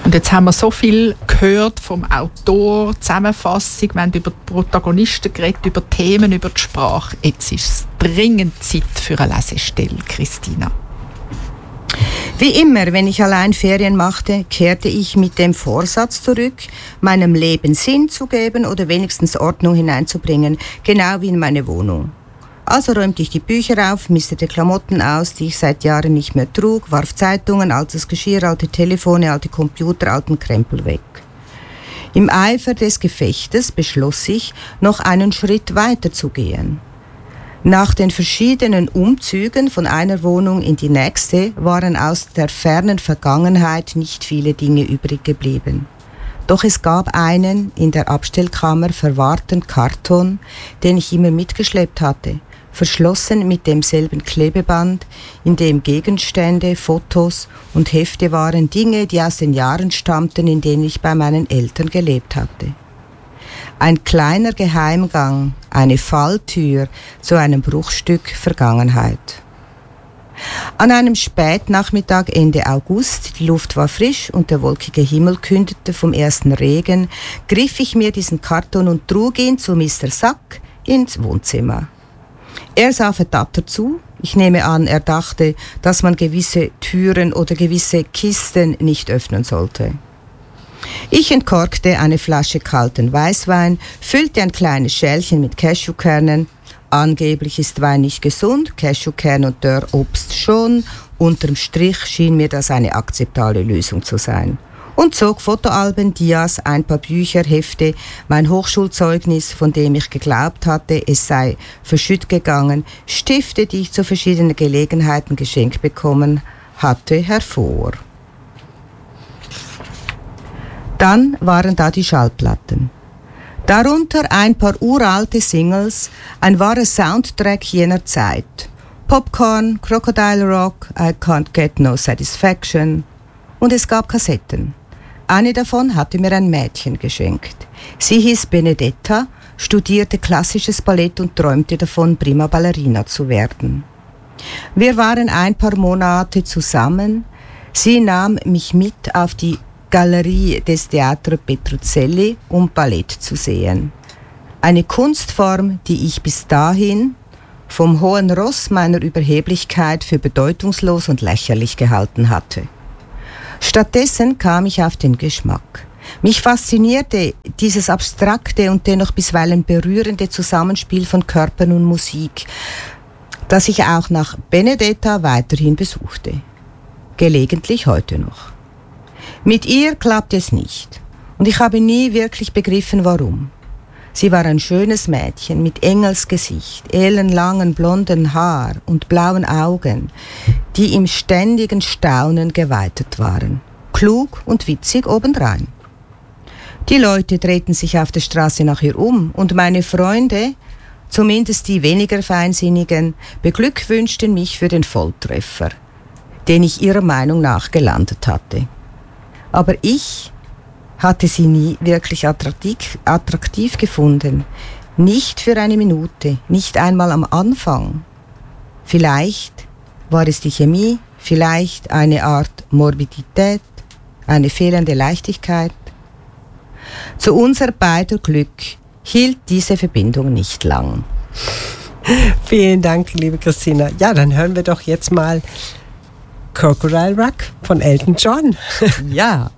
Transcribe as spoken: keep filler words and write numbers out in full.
Und jetzt haben wir so viel gehört vom Autor, Zusammenfassung, wir haben über die Protagonisten geredet, über Themen, über die Sprache. Jetzt ist es dringend Zeit für eine Lesestelle, Christina. Wie immer, wenn ich allein Ferien machte, kehrte ich mit dem Vorsatz zurück, meinem Leben Sinn zu geben oder wenigstens Ordnung hineinzubringen, genau wie in meine Wohnung. Also räumte ich die Bücher auf, mistete Klamotten aus, die ich seit Jahren nicht mehr trug, warf Zeitungen, altes Geschirr, alte Telefone, alte Computer, alten Krempel weg. Im Eifer des Gefechtes beschloss ich, noch einen Schritt weiter zu gehen. Nach den verschiedenen Umzügen von einer Wohnung in die nächste waren aus der fernen Vergangenheit nicht viele Dinge übrig geblieben. Doch es gab einen in der Abstellkammer verwahrten Karton, den ich immer mitgeschleppt hatte, verschlossen mit demselben Klebeband, in dem Gegenstände, Fotos und Hefte waren, Dinge, die aus den Jahren stammten, in denen ich bei meinen Eltern gelebt hatte. Ein kleiner Geheimgang, eine Falltür zu einem Bruchstück Vergangenheit. An einem Spätnachmittag Ende August, die Luft war frisch und der wolkige Himmel kündete vom ersten Regen, griff ich mir diesen Karton und trug ihn zu Mister Sack ins Wohnzimmer. Er sah verdattert zu. Ich nehme an, er dachte, dass man gewisse Türen oder gewisse Kisten nicht öffnen sollte. Ich entkorkte eine Flasche kalten Weißwein, füllte ein kleines Schälchen mit Cashewkernen. Angeblich ist Wein nicht gesund, Cashewkern und Dörrobst schon. Unterm Strich schien mir das eine akzeptable Lösung zu sein. Und zog Fotoalben, Dias, ein paar Bücher, Hefte, mein Hochschulzeugnis, von dem ich geglaubt hatte, es sei verschütt gegangen, Stifte, die ich zu verschiedenen Gelegenheiten geschenkt bekommen hatte, hervor. Dann waren da die Schallplatten. Darunter ein paar uralte Singles, ein wahrer Soundtrack jener Zeit. Popcorn, Crocodile Rock, I Can't Get No Satisfaction. Und es gab Kassetten. Eine davon hatte mir ein Mädchen geschenkt. Sie hieß Benedetta, studierte klassisches Ballett und träumte davon, prima Ballerina zu werden. Wir waren ein paar Monate zusammen. Sie nahm mich mit auf die Galerie des Teatro Petruzzelli, um Ballett zu sehen. Eine Kunstform, die ich bis dahin vom hohen Ross meiner Überheblichkeit für bedeutungslos und lächerlich gehalten hatte. Stattdessen kam ich auf den Geschmack. Mich faszinierte dieses abstrakte und dennoch bisweilen berührende Zusammenspiel von Körpern und Musik, das ich auch nach Benedetta weiterhin besuchte. Gelegentlich heute noch. Mit ihr klappte es nicht und ich habe nie wirklich begriffen, warum. Sie war ein schönes Mädchen mit Engelsgesicht, ellenlangen blonden Haar und blauen Augen, die im ständigen Staunen geweitet waren. Klug und witzig obendrein. Die Leute drehten sich auf der Straße nach ihr um und meine Freunde, zumindest die weniger Feinsinnigen, beglückwünschten mich für den Volltreffer, den ich ihrer Meinung nach gelandet hatte. Aber ich hatte sie nie wirklich attraktiv, attraktiv gefunden. Nicht für eine Minute, nicht einmal am Anfang. Vielleicht war es die Chemie, vielleicht eine Art Morbidität, eine fehlende Leichtigkeit. Zu unser beider Glück hielt diese Verbindung nicht lang. Vielen Dank, liebe Christina. Ja, dann hören wir doch jetzt mal Crocodile Rock von Elton John. Ja.